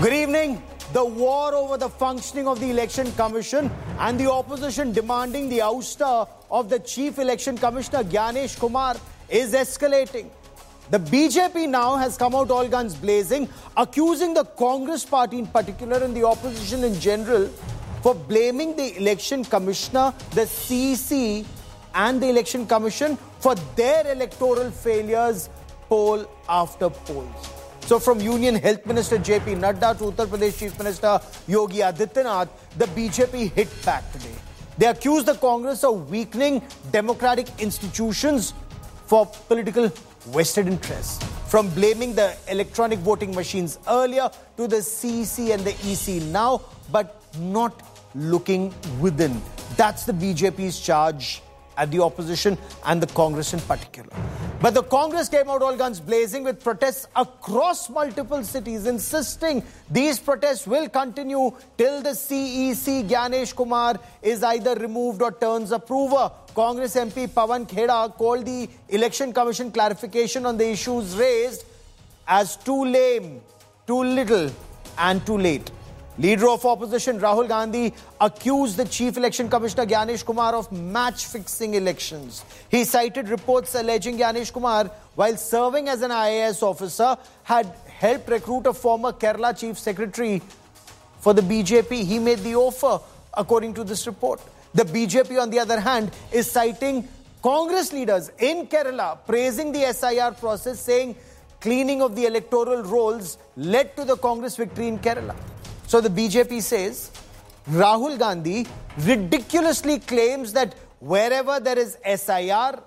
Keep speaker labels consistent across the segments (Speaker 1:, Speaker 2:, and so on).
Speaker 1: Good evening. The war over the functioning of the Election Commission and the opposition demanding the ouster of the Chief Election Commissioner Gyanesh Kumar is escalating. The BJP now has come out all guns blazing, accusing the Congress party in particular and the opposition in general for blaming the Election Commissioner, the CEC and the Election Commission for their electoral failures poll after polls. So from Union Health Minister J.P. Nadda to Uttar Pradesh Chief Minister Yogi Adityanath, the BJP hit back today. They accused the Congress of weakening democratic institutions for political vested interests. From blaming the electronic voting machines earlier to the CEC and the EC now, but not looking within. That's the BJP's charge at the opposition and the Congress in particular. But the Congress came out all guns blazing with protests across multiple cities, insisting these protests will continue till the CEC Gyanesh Kumar is either removed or turns approver. Congress MP Pawan Kheda called the Election Commission clarification on the issues raised as too lame, too little and too late. Leader of opposition Rahul Gandhi accused the Chief Election Commissioner Gyanesh Kumar of match-fixing elections. He cited reports alleging Gyanesh Kumar, while serving as an IAS officer, had helped recruit a former Kerala Chief Secretary for the BJP. He made the offer, according to this report. The BJP, on the other hand, is citing Congress leaders in Kerala, praising the SIR process, saying cleaning of the electoral rolls led to the Congress victory in Kerala. So the BJP says Rahul Gandhi ridiculously claims that wherever there is SIR,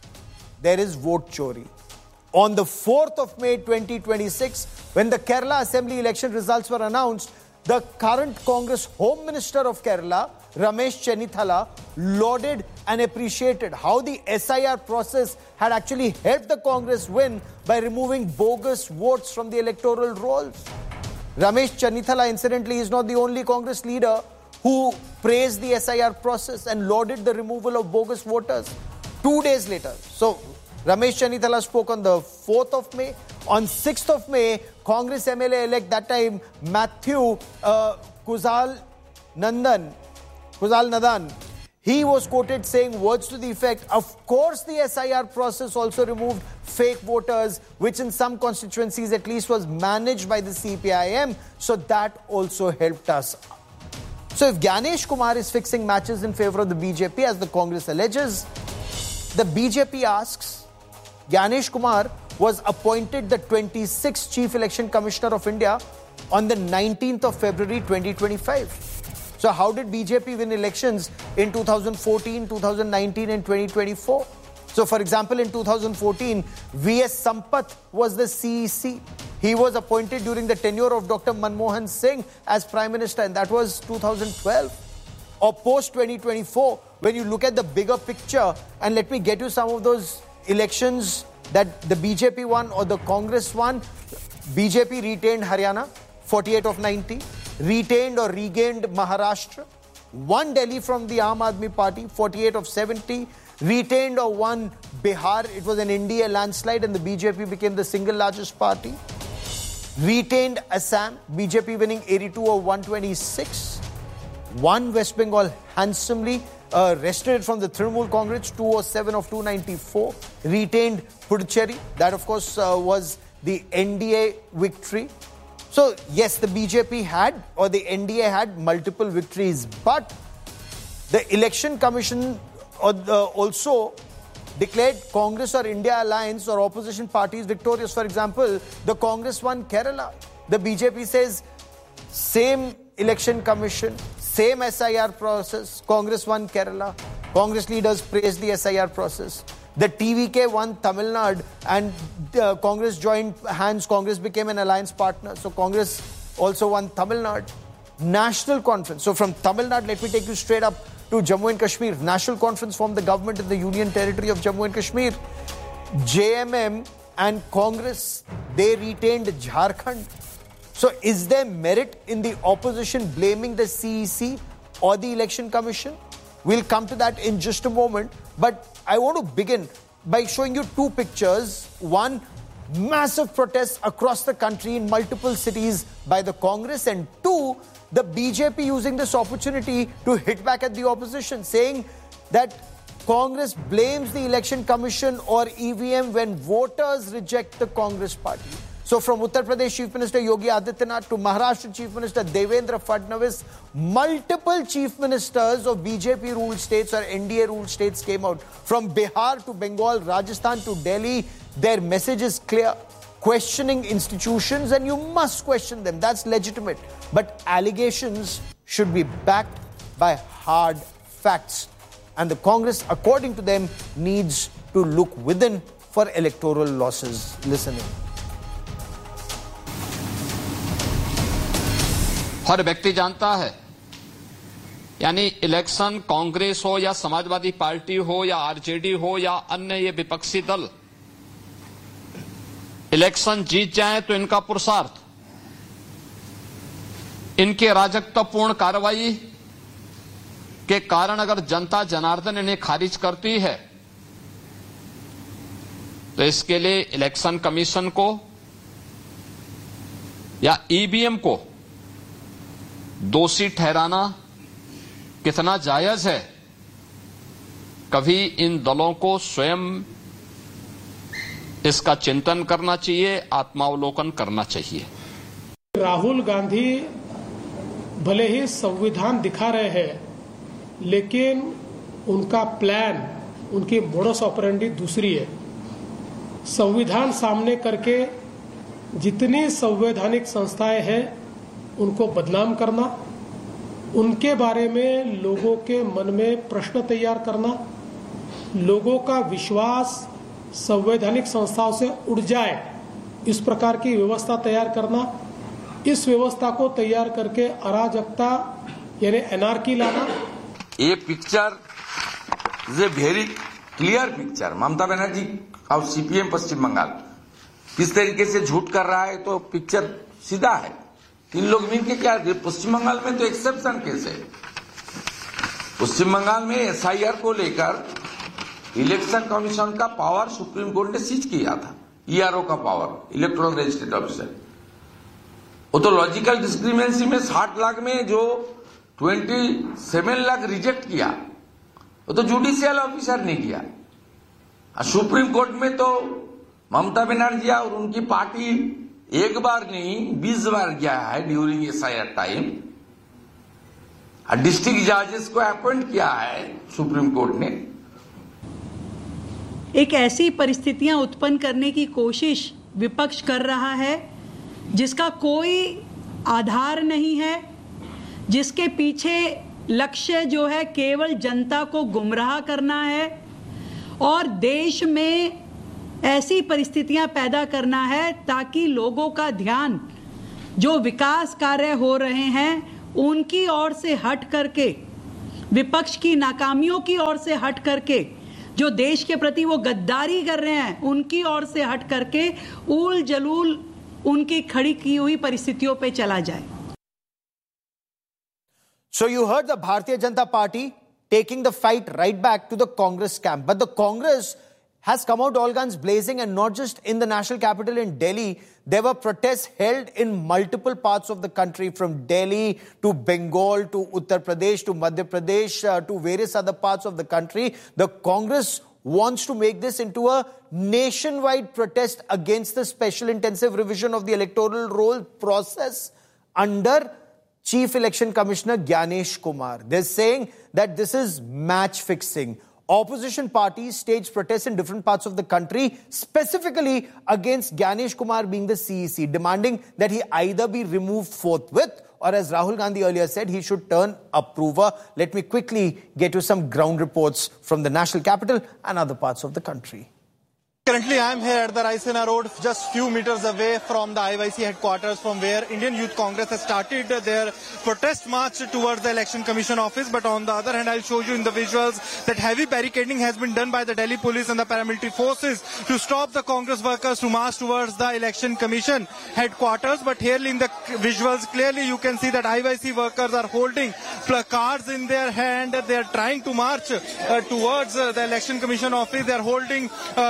Speaker 1: there is vote chori. On the 4th of May 2026, when the Kerala Assembly election results were announced, the current Congress Home Minister of Kerala, Ramesh Chennithala, lauded and appreciated how the SIR process had actually helped the Congress win by removing bogus votes from the electoral rolls. Ramesh Chennithala, incidentally, is not the only Congress leader who praised the SIR process and lauded the removal of bogus voters 2 days later. So, Ramesh Chennithala spoke on the 4th of May. On 6th of May, Congress MLA-elect that time, Matthew Kuzal Nadan, he was quoted saying words to the effect, of course the SIR process also removed fake voters, which in some constituencies at least was managed by the CPIM, so that also helped us. So if Gyanesh Kumar is fixing matches in favor of the BJP, as the Congress alleges, the BJP asks, Gyanesh Kumar was appointed the 26th Chief Election Commissioner of India on the 19th of February 2025. So how did BJP win elections in 2014, 2019 and 2024? So for example, in 2014, V.S. Sampath was the CEC. He was appointed during the tenure of Dr. Manmohan Singh as Prime Minister, and that was 2012. Or post-2024, when you look at the bigger picture, and let me get you some of those elections that the BJP won or the Congress won. BJP retained Haryana, 48 of 90. Retained or regained Maharashtra, won Delhi from the Aam Aadmi Party, 48 of 70, retained or won Bihar, it was an NDA landslide and the BJP became the single largest party, retained Assam, BJP winning 82 of 126, won West Bengal handsomely, wrested it from the Trinamool Congress, 207 of 294, retained Puducherry, that of course was the NDA victory. So, yes, the BJP had, or the NDA had multiple victories, but the Election Commission also declared Congress or India Alliance or opposition parties victorious. For example, the Congress won Kerala. The BJP says, same Election Commission, same SIR process, Congress won Kerala. Congress leaders praised the SIR process. The TVK won Tamil Nadu and Congress joined hands. Congress became an alliance partner. So Congress also won Tamil Nadu. National Conference. So from Tamil Nadu, let me take you straight up to Jammu and Kashmir. National Conference formed the government in the Union Territory of Jammu and Kashmir. JMM and Congress, they retained Jharkhand. So is there merit in the opposition blaming the CEC or the Election Commission? We'll come to that in just a moment. But I want to begin by showing you two pictures. One, massive protests across the country in multiple cities by the Congress, and two, the BJP using this opportunity to hit back at the opposition, saying that Congress blames the Election Commission or EVM when voters reject the Congress party. So from Uttar Pradesh Chief Minister Yogi Adityanath to Maharashtra Chief Minister Devendra Fadnavis, multiple chief ministers of BJP-ruled states or NDA-ruled states came out. From Bihar to Bengal, Rajasthan to Delhi, their message is clear. Questioning institutions, and you must question them. That's legitimate. But allegations should be backed by hard facts. And the Congress, according to them, needs to look within for electoral losses. Listen in.
Speaker 2: हर व्यक्ति जानता है, यानी election Congress हो या Samajwadi party हो या RJD हो या अन्य ये विपक्षी दल, इलेक्शन जीत जाए तो इनका पुरुषार्थ, इनके अराजकतापूर्ण कार्रवाई के कारण अगर जनता जनार्दन इन्हें खारिज करती है तो इसके लिए इलेक्शन कमीशन को या ईवीएम को दोषी ठहराना कितना जायज है, कभी इन दलों को स्वयं इसका चिंतन करना चाहिए, आत्मावलोकन करना चाहिए।
Speaker 3: राहुल गांधी भले ही संविधान दिखा रहे हैं, लेकिन उनका प्लान, उनकी मोडस ऑपरेंडी दूसरी है। संविधान सामने करके जितनी संवैधानिक संस्थाएं हैं उनको बदनाम करना, उनके बारे में लोगों के मन में प्रश्न तैयार करना, लोगों का विश्वास संवैधानिक संस्थाओं से उड़ जाए, इस प्रकार की व्यवस्था तैयार करना, इस व्यवस्था को तैयार करके अराजकता यानी एनार्की लाना।
Speaker 4: ये picture is a very clear picture. Mamata Banerjee और सीपीएम पश्चिम बंगाल किस तरीके से झूठ कर रहा है, तो पिक्चर सीधा है। इन लोग मिलकर क्या, पश्चिम बंगाल में तो एक्सेप्शन केस है। पश्चिम बंगाल में एसआईआर को लेकर इलेक्शन कमीशन का पावर सुप्रीम कोर्ट ने सीज किया था, ईआरओ का पावर, इलेक्टोरल रजिस्ट्रेट ऑफिसर। वो तो लॉजिकल डिस्क्रिमिनेंसी में 60 लाख में जो 27 लाख रिजेक्ट किया, वो तो जुडिशियल ऑफिसर ने किया। सुप्रीम कोर्ट में तो ममता बनर्जी और उनकी पार्टी एक बार नहीं 20 बार गया है ड्यूरिंग एसआईआर टाइम। डिस्ट्रिक्ट जजेस को अपॉइंट किया है सुप्रीम कोर्ट ने।
Speaker 5: एक ऐसी परिस्थितियां उत्पन्न करने की कोशिश विपक्ष कर रहा है जिसका कोई आधार नहीं है, जिसके पीछे लक्ष्य जो है केवल जनता को गुमराह करना है और देश में ऐसी परिस्थितियां पैदा करना है ताकि लोगों का ध्यान जो विकास कार्य हो रहे हैं उनकी ओर से हट करके, विपक्ष की नाकामियों की ओर से हट करके, जो देश के प्रति वो गद्दारी कर रहे हैं उनकी ओर से हट करके ऊल जलूल उनकी खड़ी की हुई परिस्थितियों पे चला जाए।
Speaker 1: So you heard the Bharatiya Janata Party taking the fight right back to the Congress camp. But the Congress has come out all guns blazing, and not just in the national capital in Delhi. There were protests held in multiple parts of the country, from Delhi to Bengal to Uttar Pradesh to Madhya Pradesh to various other parts of the country. The Congress wants to make this into a nationwide protest against the special intensive revision of the electoral roll process under Chief Election Commissioner Gyanesh Kumar. They're saying that this is match fixing. Opposition parties staged protests in different parts of the country, specifically against Gyanesh Kumar being the CEC, demanding that he either be removed forthwith or, as Rahul Gandhi earlier said, he should turn approver. Let me quickly get you some ground reports from the national capital and other parts of the country.
Speaker 6: Currently, I am here at the Raisina Road, just few meters away from the IYC headquarters, from where Indian Youth Congress has started their protest march towards the Election Commission office. But on the other hand, I'll show you in the visuals that heavy barricading has been done by the Delhi police and the paramilitary forces to stop the Congress workers to march towards the Election Commission headquarters. But here in the visuals, clearly you can see that IYC workers are holding placards in their hand. They are trying to march towards the Election Commission office. They are holding posters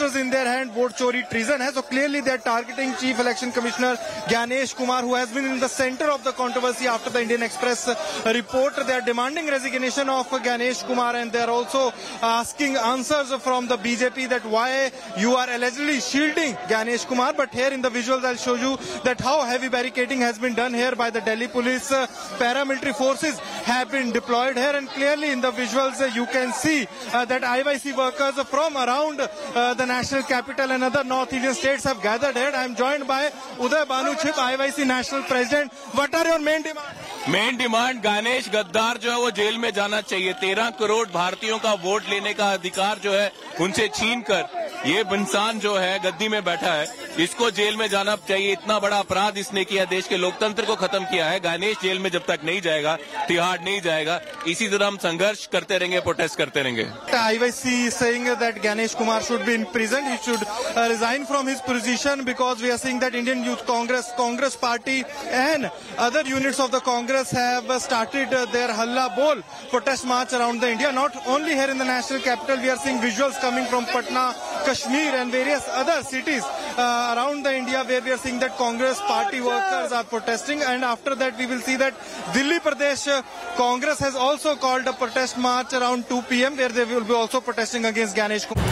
Speaker 6: cases in their hand, vote chori treason hai. So clearly they are targeting Chief Election Commissioner Gyanesh Kumar, who has been in the center of the controversy after the Indian Express report. They are demanding resignation of Gyanesh Kumar, and they are also asking answers from the BJP that why you are allegedly shielding Gyanesh Kumar. But here in the visuals I'll show you that how heavy barricading has been done here by the Delhi police. Paramilitary forces have been deployed here, and clearly in the visuals you can see that IYC workers from around the national capital and other North Indian states have gathered here. I am joined by Uday Banu Chip, IYC national president. What are your main demands?
Speaker 7: Main demand Ganesh गद्दार जो है वो jail में जाना चाहिए। 13 करोड़ भारतीयों का vote लेने का अधिकार जो है उनसे छीन कर ये इंसान जो है गद्दी में बैठा है, इसको जेल में जाना चाहिए। इतना बड़ा अपराध इसने किया, देश के लोकतंत्र को खत्म किया है। गणेश जेल में जब तक नहीं जाएगा, तिहाड़ नहीं जाएगा, इसी तरह हम संघर्ष करते रहेंगे, प्रोटेस्ट करते रहेंगे।
Speaker 6: IYC is saying that Gyanesh Kumar should be imprisoned. He should resign from his position because we are seeing that Indian Youth Congress, Congress Party and other units of the Congress have started their Halla Bol protest march around the India. Not only here in the national capital, we are seeing visuals coming from Patna, Kashmir and various other cities around the India where we are seeing that Congress Party workers are protesting. And after that we will see that Delhi Pradesh Congress has also called a protest march around 2 p.m. where they will be also protesting against Gyanesh Kumar.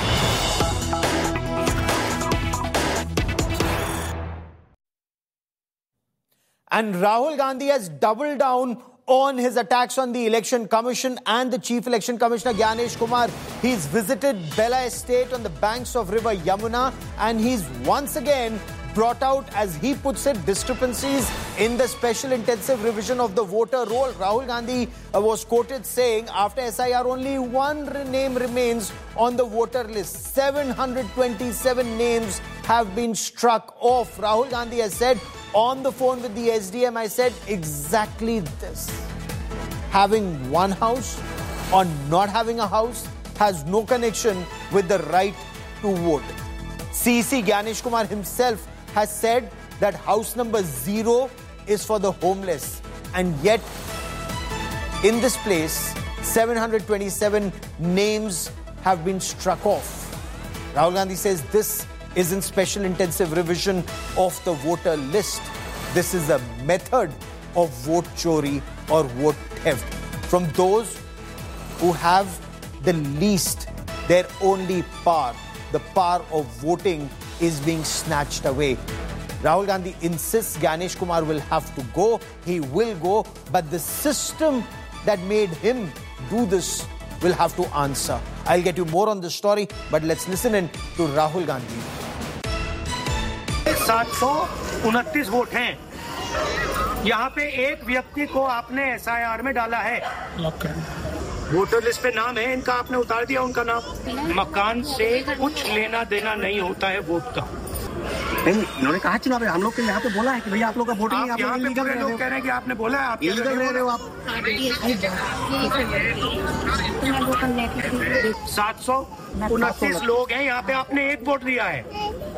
Speaker 1: And Rahul Gandhi has doubled down on his attacks on the Election Commission and the Chief Election Commissioner Gyanesh Kumar. He's visited Bela Estate on the banks of River Yamuna, and he's once again brought out, as he puts it, discrepancies in the special intensive revision of the voter roll. Rahul Gandhi was quoted saying, after SIR, only one name remains on the voter list. 727 names have been struck off. Rahul Gandhi has said, on the phone with the SDM, I said exactly this. Having one house or not having a house has no connection with the right to vote. CC Gyanesh Kumar himself has said that house number 0 is for the homeless. And yet, in this place, 727 names have been struck off. Rahul Gandhi says this is in special intensive revision of the voter list. This is a method of vote chori or vote theft from those who have the least. Their only power, the power of voting, is being snatched away. Rahul Gandhi insists Gyanesh Kumar will have to go. He will go, but the system that made him do this will have to answer. I'll get you more on this story, but let's listen in to Rahul Gandhi.
Speaker 8: 729 vote हैं। यहाँ पे एक व्यक्ति को आपने SIR में डाला है, वोटर लिस्ट पे नाम है, इनका आपने उतार दिया उनका नाम। मकान से कुछ लेना देना नहीं होता है वोट का।
Speaker 9: उन्होंने कहा चुनाव हम लोग के यहाँ पे बोला है कि भैया आप लोग का वोटिंग
Speaker 8: आप यहाँ पे पूरे लोग कह रहे हैं कि आपने बोला है, आप
Speaker 9: इलीगल रह रहे हो आप।
Speaker 8: 729 लोग हैं यहाँ पे, आपने एक वोट दिया है।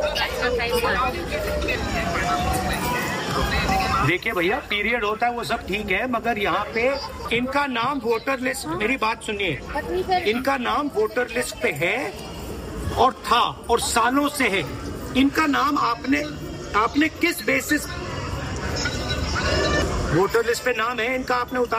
Speaker 8: देखिए भैया, पीरियड होता है वो सब ठीक है, मगर यहाँ पे इनका नाम वोटर लिस्ट, मेरी बात सुनिए, इनका नाम वोटर लिस्ट पे है और था और सालों से है। इनका नाम आपने किस बेसिस, वोटर लिस्ट पे नाम है, इनका आपने उतार